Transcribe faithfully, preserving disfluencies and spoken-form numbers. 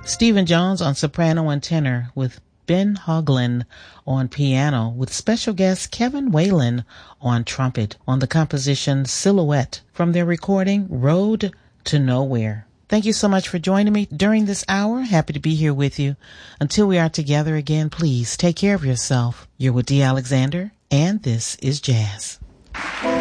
Stephen Jones on soprano and tenor, with Ben Hoagland on piano, with special guest Kevin Whalen on trumpet on the composition Silhouette from their recording Road to Nowhere. Thank you so much for joining me during this hour. Happy to be here with you. Until we are together again, please take care of yourself. You're with Dee Alexander, and this is Jazz.